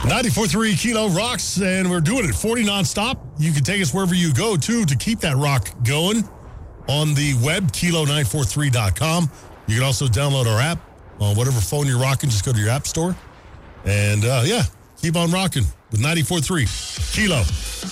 94.3 Kilo rocks, and we're doing it 40 nonstop. You can take us wherever you go, too, to keep that rock going on the web, kilo943.com. You can also download our app on whatever phone you're rocking. Just go to your app store. And, keep on rocking with 94.3 Kilo.